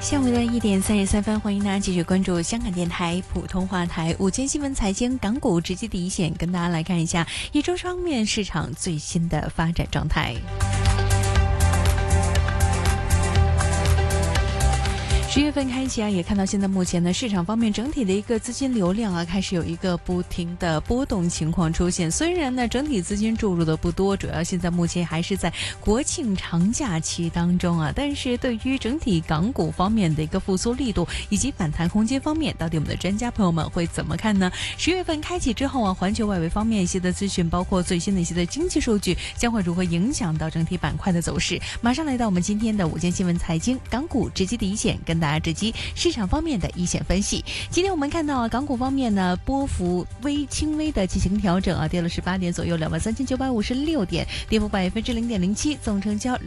下午的1:33，欢迎大家继续关注香港电台普通话台午间新闻财经港股直击第一线，跟大家来看一下一周方面市场最新的发展状态。10月份开启也看到现在目前呢市场方面整体的一个资金流量开始有一个不停的波动情况出现。虽然呢整体资金注入的不多，主要现在目前还是在国庆长假期当中但是对于整体港股方面的一个复苏力度以及反弹空间方面，到底我们的专家朋友们会怎么看呢？10月份开启之后环球外围方面一些的资讯，包括最新的一些的经济数据，将会如何影响到整体板块的走势？马上来到我们今天的午间新闻财经港股直击第一线，跟大家直击市场方面的一线分析。今天我们看到港股方面呢，波幅轻微的进行调整跌了18点左右，23,956点，跌幅0.07%，总成交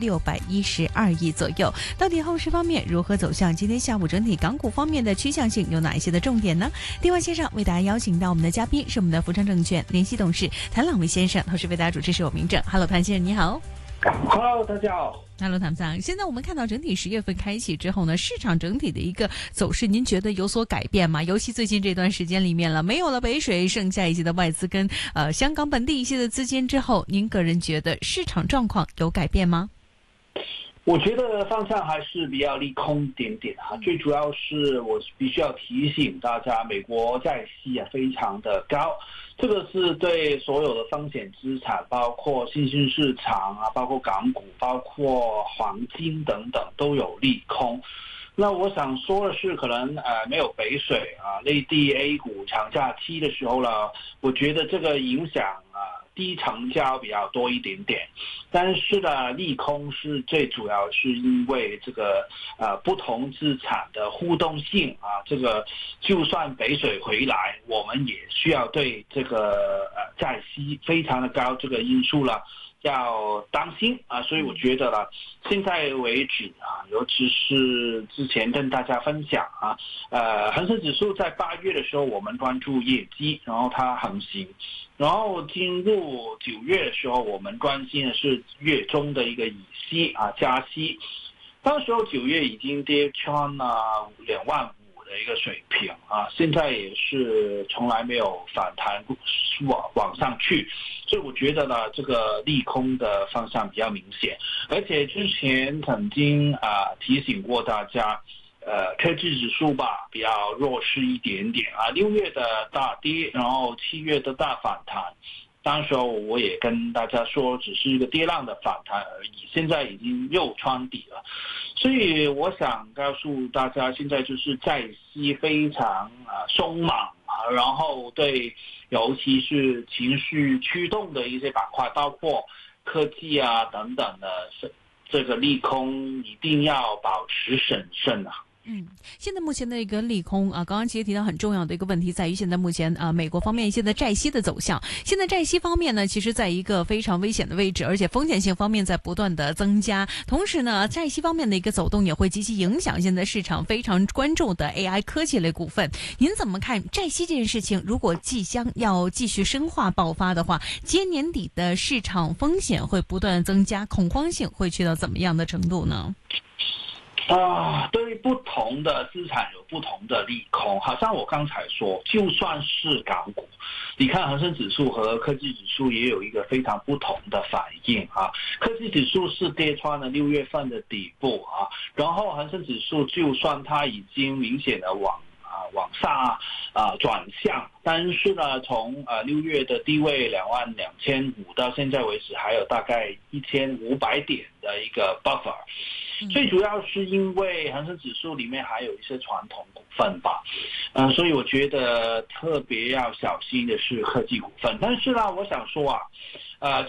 612亿左右。到底后市方面如何走向？今天下午整体港股方面的趋向性有哪一些的重点呢？电话线上为大家邀请到我们的嘉宾是我们的福昌证券联席董事谭朗维先生，同时为大家主持是我明正。Hello， 谭先生你好。 Hello， 大家好。 Hello， 谭总。现在我们看到整体10月份开启之后呢，市场整体的一个走势，您觉得有所改变吗？尤其最近这段时间里面了，没有了北水，剩下一些的外资跟香港本地一些的资金之后，您个人觉得市场状况有改变吗？ 我觉得方向还是比较利空点点最主要是我必须要提醒大家，美国债息非常的高，这个是对所有的风险资产，包括新兴市场包括港股，包括黄金等等都有利空。那我想说的是，可能没有北水内地 A 股长假期的时候呢，我觉得这个影响低成交比较多一点点，但是呢，利空是最主要是因为这个不同资产的互动性这个就算北水回来，我们也需要对这个债息非常的高这个因素了要当心所以我觉得呢，现在为止尤其是之前跟大家分享恒生指数在8月的时候我们关注业绩，然后它横行，然后进入9月的时候，我们关心的是月中的一个议息加息，当时候9月已经跌穿了2万5的一个水平现在也是从来没有反弹往上去，所以我觉得呢，这个利空的方向比较明显，而且之前曾经提醒过大家。科技指数吧比较弱势一点点6月的大跌，然后7月的大反弹，当时候我也跟大家说只是一个跌浪的反弹而已，现在已经又穿底了，所以我想告诉大家，现在就是债息非常松绑然后对尤其是情绪驱动的一些板块，包括科技等等的这个利空一定要保持审慎现在目前的一个利空刚刚其实提到很重要的一个问题在于现在目前美国方面一些的债息的走向。现在债息方面呢，其实在一个非常危险的位置，而且风险性方面在不断的增加。同时呢，债息方面的一个走动也会积极影响现在市场非常关注的 AI 科技类股份。您怎么看债息这件事情？如果即将要继续深化爆发的话，今年底的市场风险会不断增加，恐慌性会去到怎么样的程度呢？ 对于不同的资产有不同的利空，好像我刚才说，就算是港股，你看恒生指数和科技指数也有一个非常不同的反应科技指数是跌穿了6月份的底部然后恒生指数就算它已经明显的往上转向，但是呢，从6月的低位22,500到现在为止，还有大概1500点的一个 buffer。最主要是因为恒生指数里面还有一些传统股份吧，所以我觉得特别要小心的是科技股份。但是呢，我想说